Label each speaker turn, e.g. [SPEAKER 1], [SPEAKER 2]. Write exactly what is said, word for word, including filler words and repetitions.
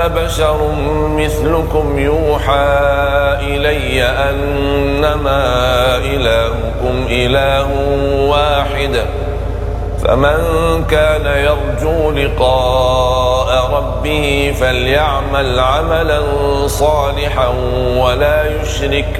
[SPEAKER 1] أنا بشر مثلكم يوحى إلي أنما إلهكم إله واحد فمن كان يرجو لقاء ربه فليعمل عملا صالحا ولا يشرك